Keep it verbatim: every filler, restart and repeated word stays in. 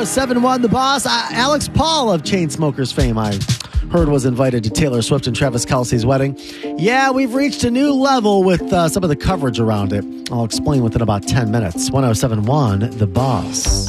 seven one The Boss. Uh, Alex Paul of Chainsmokers fame, I heard, was invited to Taylor Swift and Travis Kelce's wedding. Yeah, we've reached a new level with uh, some of the coverage around it. I'll explain within about ten minutes. ten seventy-one The Boss.